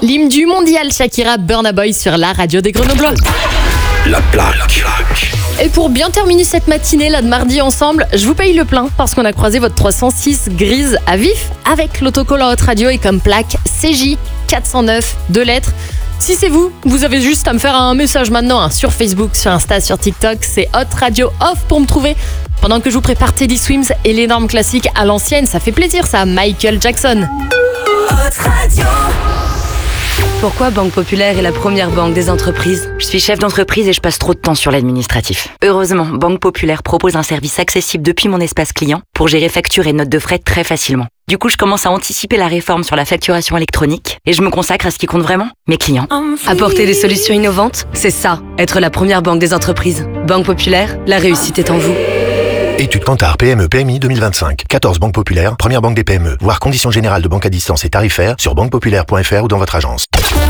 L'hymne du mondial, Shakira, Burna Boy sur la radio des Grenoblois. La plaque. Et pour bien terminer cette matinée là de mardi ensemble, je vous paye le plein parce qu'on a croisé votre 306 grise à vif avec l'autocollant Hot Radio et comme plaque CJ 409, 2 lettres. Si c'est vous, vous avez juste à me faire un message maintenant sur Facebook, sur Insta, sur TikTok, c'est Hot Radio Off pour me trouver. Pendant que je vous prépare Teddy Swims et l'énorme classique à l'ancienne, ça fait plaisir ça, Michael Jackson. Hot Radio. Pourquoi Banque Populaire est la première banque des entreprises ? Je suis chef d'entreprise et je passe trop de temps sur l'administratif. Heureusement, Banque Populaire propose un service accessible depuis mon espace client pour gérer factures et notes de frais très facilement. Du coup, je commence à anticiper la réforme sur la facturation électronique et je me consacre à ce qui compte vraiment, mes clients. Apporter des solutions innovantes, c'est ça, être la première banque des entreprises. Banque Populaire, la réussite est en vous. Étude Kantar PME PMI 2025. 14 banques populaires, première banque des PME. Voir conditions générales de banque à distance et tarifaires sur banquepopulaire.fr ou dans votre agence.